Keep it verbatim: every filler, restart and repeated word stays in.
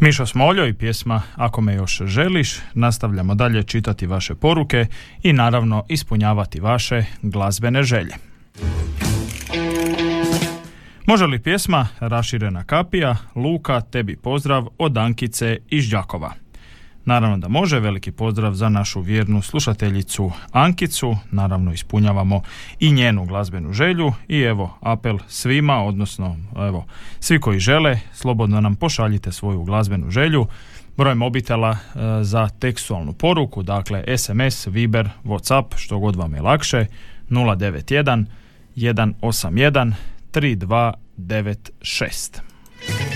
Mišo Smoljo i pjesma Ako me još želiš. Nastavljamo dalje čitati vaše poruke i naravno ispunjavati vaše glazbene želje. Može li pjesma Raširena kapija, Luka, tebi pozdrav od Ankice iz Đakova? Naravno da može. Veliki pozdrav za našu vjernu slušateljicu Ankicu. Naravno ispunjavamo i njenu glazbenu želju i evo apel svima, odnosno evo svi koji žele, slobodno nam pošaljite svoju glazbenu želju. Broj mobitela e, za tekstualnu poruku, dakle es em es, Viber, WhatsApp, što god vam je lakše, nula devet jedan, jedan osam jedan, tri dva devet šest.